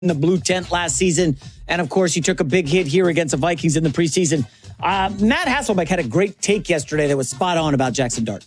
in the blue tent last season. And, of course, he took a big hit here against the Vikings in the preseason. Matt Hasselbeck had a great take yesterday that was spot on about Jackson Dart.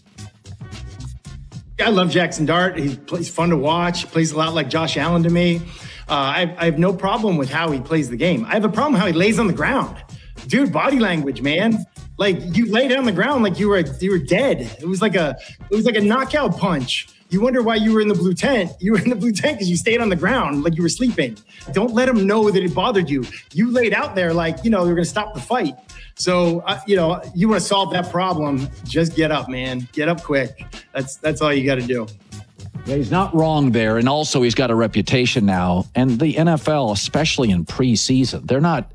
I love Jackson Dart. He's fun to watch. He plays a lot like Josh Allen to me. I have no problem with how he plays the game. I have a problem how he lays on the ground. Dude, body language, man. Like, you lay down on the ground like you were dead. It was like a knockout punch. You wonder why you were in the blue tent. You were in the blue tent because you stayed on the ground like you were sleeping. Don't let them know that it bothered you. You laid out there like, you're going to stop the fight. So, you want to solve that problem, just get up, man. Get up quick. That's all you got to do. Yeah, he's not wrong there. And also he's got a reputation now. And the NFL, especially in preseason,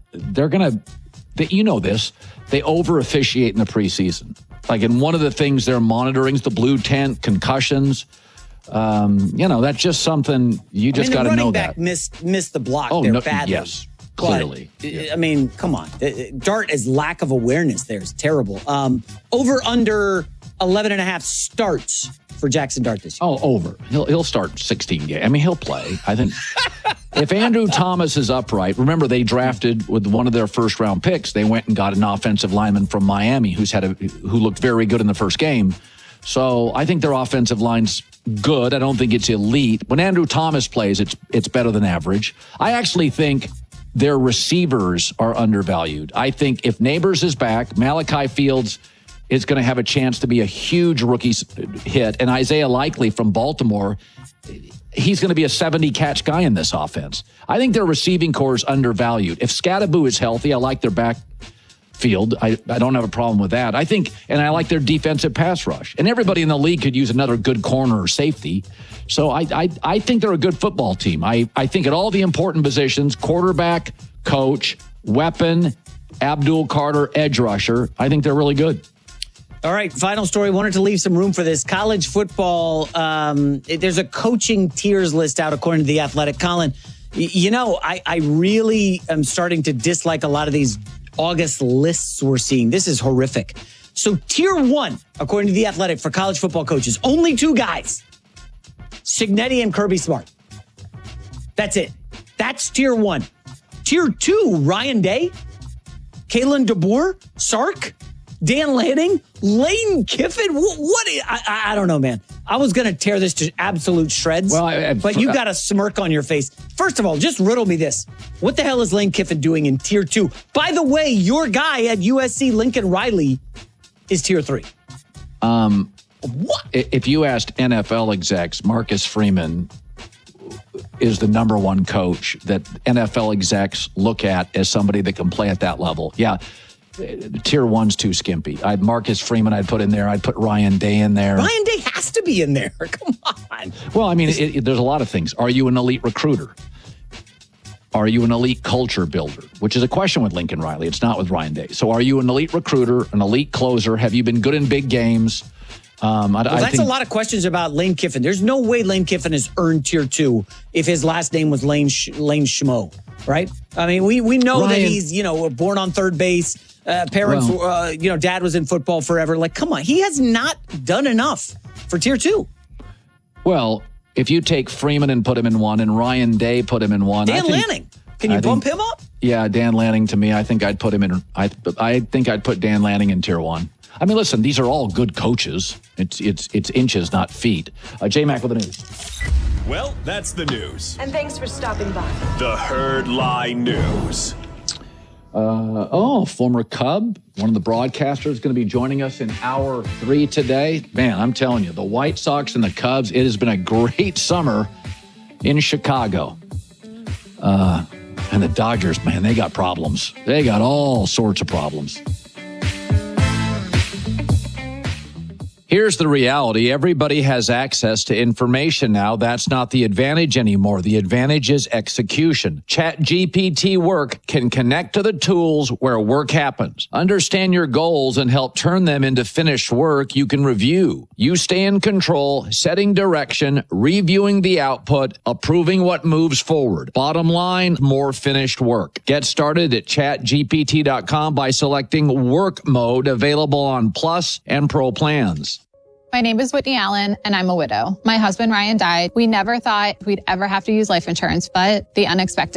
they over officiate in the preseason. Like, and one of the things they're monitoring is the blue tent, concussions. That's just something you just got to know that. The running back missed the block badly. Yes, clearly. But, come on. Dart's lack of awareness there is terrible. Over under 11.5 starts for Jackson Dart this year. Oh, over. He'll start 16 games. I mean, he'll play. I think if Andrew Thomas is upright, remember they drafted with one of their first round picks. They went and got an offensive lineman from Miami who looked very good in the first game. So I think their offensive line's good. I don't think it's elite. When Andrew Thomas plays, it's better than average. I actually think their receivers are undervalued. I think if Neighbors is back, Malachi Fields is going to have a chance to be a huge rookie hit. And Isaiah Likely from Baltimore, he's going to be a 70-catch guy in this offense. I think their receiving core is undervalued. If Scatterbo is healthy, I like their backfield. I don't have a problem with that. And I like their defensive pass rush. And everybody in the league could use another good corner or safety. So I think they're a good football team. I think at all the important positions, quarterback, coach, weapon, Abdul Carter, edge rusher, I think they're really good. All right, final story. Wanted to leave some room for this. College football, there's a coaching tiers list out according to The Athletic. Colin, I really am starting to dislike a lot of these August lists we're seeing. This is horrific. So tier 1, according to The Athletic, for college football coaches, only 2 guys, Cignetti and Kirby Smart. That's it. That's tier 1. Tier 2, Ryan Day, Kalen DeBoer, Sark, Dan Lanning, Lane Kiffin. I don't know, man. I was going to tear this to absolute shreds, but you got a smirk on your face. First of all, just riddle me this. What the hell is Lane Kiffin doing in tier 2? By the way, your guy at USC, Lincoln Riley, is tier 3. What? If you asked NFL execs, Marcus Freeman is the number 1 coach that NFL execs look at as somebody that can play at that level. Yeah. Tier 1's too skimpy. Marcus Freeman I'd put in there. I'd put Ryan Day in there. Ryan Day has to be in there. Come on. Well, I mean, there's a lot of things. Are you an elite recruiter? Are you an elite culture builder? Which is a question with Lincoln Riley. It's not with Ryan Day. So are you an elite recruiter, an elite closer? Have you been good in big games? That's a lot of questions about Lane Kiffin. There's no way Lane Kiffin has earned tier 2 if his last name was Lane Schmo, right? I mean, we know that he's, born on third base. Parents, dad was in football forever. Like, come on. He has not done enough for tier 2. Well, if you take Freeman and put him in 1 and Ryan Day put him in 1. Lanning. Can you bump him up? Yeah, Dan Lanning to me, I think I'd put him in. I think I'd put Dan Lanning in tier 1. I mean, listen, these are all good coaches. It's inches, not feet. J-Mac with the news. Well, that's the news. And thanks for stopping by. The Herd Lie News. Former Cub, one of the broadcasters, going to be joining us in hour 3 today. Man, I'm telling you, the White Sox and the Cubs, it has been a great summer in Chicago. And the Dodgers, man, they got problems. They got all sorts of problems. Here's the reality. Everybody has access to information now. That's not the advantage anymore. The advantage is execution. ChatGPT Work can connect to the tools where work happens. Understand your goals and help turn them into finished work you can review. You stay in control, setting direction, reviewing the output, approving what moves forward. Bottom line, more finished work. Get started at chatgpt.com by selecting work mode, available on Plus and Pro plans. My name is Whitney Allen, and I'm a widow. My husband, Ryan, died. We never thought we'd ever have to use life insurance, but the unexpected